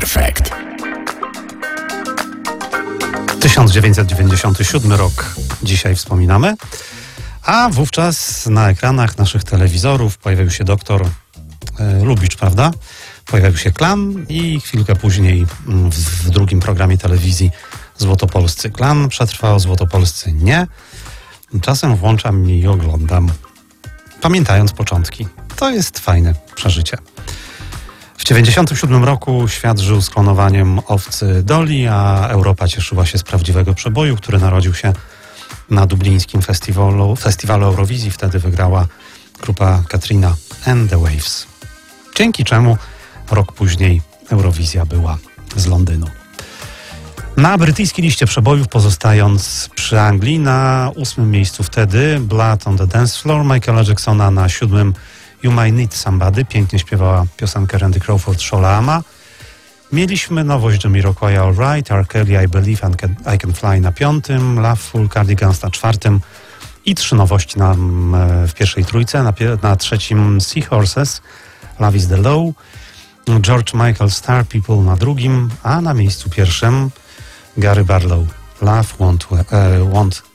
Perfect. 1997 rok dzisiaj wspominamy, a wówczas na ekranach naszych telewizorów pojawił się doktor Lubicz, prawda? Pojawił się Klan i chwilkę później w drugim programie telewizji Złotopolscy. Klan przetrwał, Złotopolscy nie. Czasem włączam i oglądam, pamiętając początki. To jest fajne przeżycie. W 1997 roku świat żył z klonowaniem owcy Dolly, a Europa cieszyła się z prawdziwego przeboju, który narodził się na dublińskim festiwalu Eurowizji. Wtedy wygrała grupa Katrina and the Waves. Dzięki czemu rok później Eurowizja była z Londynu. Na brytyjskiej liście przebojów, pozostając przy Anglii, na 8. miejscu wtedy Blood on the Dance Floor Michaela Jacksona, na 7. You Might Need Somebody, pięknie śpiewała piosenkę Randy Crawford, Sholama. Mieliśmy nowość Jamiroquai, All Right, R. Kelly, I Believe I Can Fly na 5., Loveful Cardigans na 4. i 3 nowości w pierwszej trójce. Na 3. Seahorses, Love is the Law, George Michael, Star People na 2., a na miejscu 1. Gary Barlow, Love Won't